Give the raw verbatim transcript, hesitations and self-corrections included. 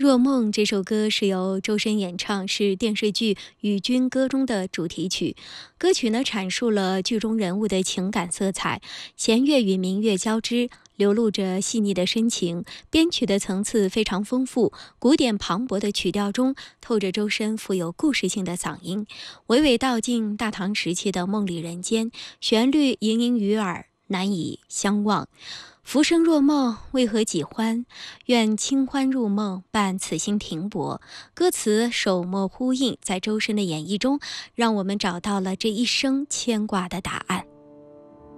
若梦》这首歌是由周深演唱，是电视剧《与君歌》中的主题曲。歌曲呢阐述了剧中人物的情感色彩，弦乐与民乐交织，流露着细腻的深情。编曲的层次非常丰富，古典磅礴的曲调中透着周深富有故事性的嗓音，娓娓道尽大唐时期的梦里人间，旋律盈盈于耳，难以相忘。浮生若梦，为何几欢？愿清欢入梦，伴此心停泊。歌词手墨呼应，在周深的演绎中，让我们找到了这一生牵挂的答案。